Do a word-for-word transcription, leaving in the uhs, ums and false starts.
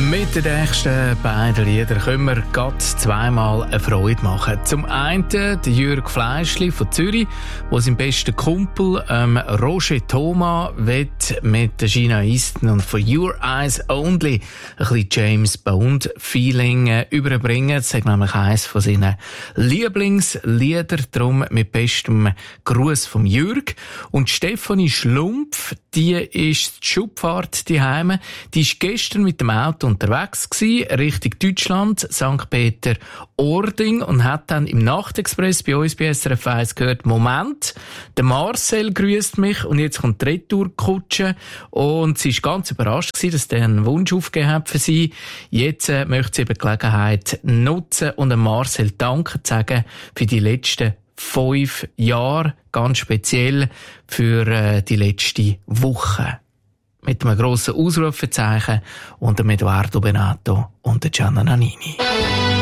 Mit den nächsten beiden Liedern können wir gerade zweimal eine Freude machen. Zum einen der Jürg Fleischli von Zürich, der seinen besten Kumpel ähm, Roger Thomas wird mit der Gina Easton und For Your Eyes Only ein bisschen James Bond-Feeling äh, überbringen. Das ist nämlich eines von seinen Lieblingslieder, darum mit bestem Gruß vom Jürg. Und Stefanie Schlumpf, die ist die Schubfahrt daheim. Die ist gestern mit dem Auto unterwegs gewesen, Richtung Deutschland, Sankt Peter-Ording, und hat dann im Nachtexpress bei uns bei S R F eins gehört, Moment, der Marcel grüßt mich und jetzt kommt die Retourkutsche, und sie ist ganz überrascht gewesen, dass der einen Wunsch aufgegeben hat für sie. Jetzt äh, möchte sie eben die Gelegenheit nutzen und dem Marcel Danke sagen für die letzten fünf Jahre, ganz speziell für äh, die letzte Woche. Mit einem grossen Ausrufezeichen und dem Edoardo Benato und der Gianna Nannini.